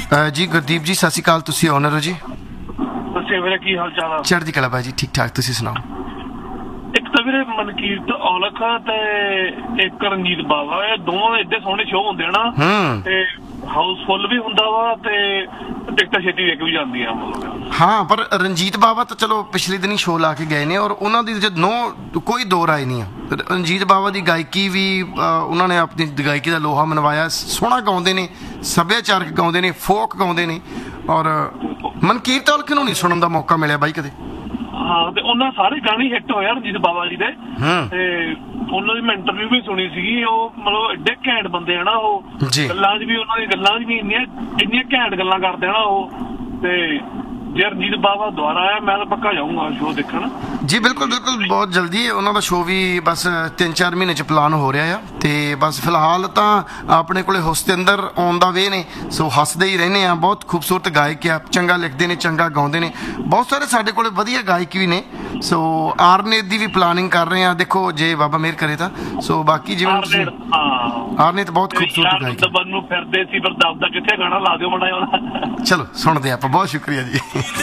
ਜੀ ਗੁਰਦੀਪ ਜੀ ਸਤਿ ਸ਼੍ਰੀ ਅਕਾਲ, ਤੁਸੀਂ ਓਨਰ ਹੋ ਜੀ? ਦੱਸਿਆ ਵੀਰੇ ਕੀ ਹਾਲ ਚਾਲ ਆ? ਚੜ੍ਹਦੀ ਕਲਾ ਬਾਈ ਜੀ, ਠੀਕ ਠਾਕ, ਤੁਸੀਂ ਸੁਣਾਓ? ਇੱਕ ਤਾਂ ਵੀਰੇ ਮਨਕੀਰਤ ਔਲਖ ਤੇ ਇੱਕ ਰਣਜੀਤ ਬਾਵਾ, ਇਹ ਦੋਵਾਂ ਦੇ ਏਡੇ ਸੋਹਣੇ ਸ਼ੋਅ ਹੁੰਦੇ ਆ ਨਾ, ਤੇ ਹਾਊਸਫੁੱਲ ਵੀ ਹੁੰਦਾ ਵਾ ਤੇ ਟਿਕਟਾਂ ਛੇਤੀ ਵਿਕ ਵੀ ਜਾਂਦੀਆਂ ਮਤਲਬ। ਹਾਂ, ਪਰ ਰਣਜੀਤ ਬਾਵਾ ਤਾਂ ਚਲੋ ਪਿਛਲੇ ਦਿਨੀ ਸ਼ੋਅ ਲਾ ਕੇ ਗਏ ਨੇ, ਔਰ ਉਹਨਾਂ ਦੀ ਜਦ ਕੋਈ ਦੋ ਰਾਏ ਨਹੀਂ ਆ। ਰਣਜੀਤ ਬਾਵਾ ਦੀ ਗਾਇਕੀ ਵੀ ਉਹਨਾਂ ਨੇ ਆਪਣੀ ਗਾਇਕੀ ਦਾ ਲੋਹਾ ਮਨਵਾਇਆ, ਸੋਹਣਾ ਗਾਉਂਦੇ ਨੇ, ਸੱਭਿਆਚਾਰਕ ਗਾਉਂਦੇ ਨੇ, ਫੋਕ ਗਾਉਂਦੇ ਨੇ, ਔਰ ਮਨਕੀਰਤ ਔਲਖ ਨੂੰ ਨਹੀਂ ਸੁਣਨ ਦਾ ਮੌਕਾ ਮਿਲਿਆ ਬਾਈ ਕਦੇ। ਹਾਂ, ਤੇ ਉਹਨਾਂ ਸਾਰੇ ਗਾਣੇ ਹਿੱਟ ਹੋਏ ਰਣਜੀਤ ਬਾਵਾ ਜੀ ਦੇ, ਤੇ ਉਹਨਾਂ ਦੀ ਮੈਂ ਇੰਟਰਵਿਊ ਵੀ ਸੁਣੀ ਸੀਗੀ। ਉਹ ਮਤਲਬ ਏਡੇ ਘੈਂਟ ਬੰਦੇ ਆ ਨਾ, ਉਹ ਗੱਲਾਂ 'ਚ ਵੀ, ਉਹਨਾਂ ਦੀ ਗੱਲਾਂ 'ਚ ਵੀ ਇੰਨੀਆਂ ਘੈਂਟ ਗੱਲਾਂ ਕਰਦੇ ਆ ਨਾ ਉਹ। ਤੇ ਜੇ ਰਣਜੀਤ ਬਾਵਾ ਦੁਆਰਾ ਆਇਆ ਮੈਂ ਤਾਂ ਪੱਕਾ ਜਾਊਂਗਾ ਸ਼ੋਅ ਦੇਖਣ। ਜੀ ਬਿਲਕੁਲ ਬਿਲਕੁਲ, ਬਹੁਤ ਜਲਦੀ ਉਹਨਾਂ ਦਾ ਸ਼ੋਅ ਵੀ ਬਸ 3-4 ਮਹੀਨੇ 'ਚ ਪਲਾਨ ਹੋ ਰਿਹਾ ਆ। ਤੇ ਬਸ ਫਿਲਹਾਲ ਤਾਂ ਆਪਣੇ ਕੋਲੇ ਹੁਸਤਿੰਦਰ ਆਨ ਦਾ ਵੇ ਨੇ, ਸੋ ਹੱਸਦੇ ਹੀ ਰਹਿੰਦੇ ਆ। ਬਹੁਤ ਖੂਬਸੂਰਤ ਗਾਇਕ ਆ, ਚੰਗਾ ਲਿਖਦੇ ਨੇ, ਚੰਗਾ ਗਾਉਂਦੇ ਨੇ। ਬਹੁਤ ਸਾਰੇ ਸਾਡੇ ਕੋਲੇ ਵਧੀਆ ਗਾਇਕ ਵੀ ਨੇ, ਸੋ ਆਰਨੇਤ ਦੀ ਵੀ ਪਲਾਨਿੰਗ ਕਰ ਰਹੇ ਆ, ਦੇਖੋ ਜੇ ਬਾਬਾ ਮਿਹਰ ਕਰੇ ਤਾਂ। ਸੋ ਬਾਕੀ ਜਿਵੇਂ ਆਰਨੇਤ ਬਹੁਤ ਖੂਬਸੂਰਤ ਗਾਇਕ ਨੂੰ ਫਿਰਦੇ ਸੀ, ਪਰ ਦੱਬਦਾ ਕਿੱਥੇ ਗਾਣਾ ਲਾ ਦਿਓ ਮਾੜਾ ਜਿਹਾ। ਚਲੋ ਸੁਣਦੇ ਆਪਾਂ, ਬਹੁਤ ਸ਼ੁਕਰੀਆ ਜੀ।